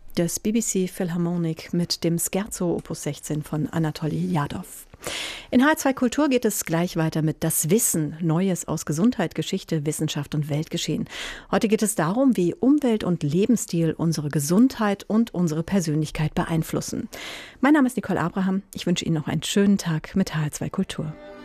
des BBC Philharmonic mit dem Scherzo Opus 16 von Anatoli Jadow. In H2 Kultur geht es gleich weiter mit Das Wissen, Neues aus Gesundheit, Geschichte, Wissenschaft und Weltgeschehen. Heute geht es darum, wie Umwelt und Lebensstil unsere Gesundheit und unsere Persönlichkeit beeinflussen. Mein Name ist Nicole Abraham. Ich wünsche Ihnen noch einen schönen Tag mit H2 Kultur.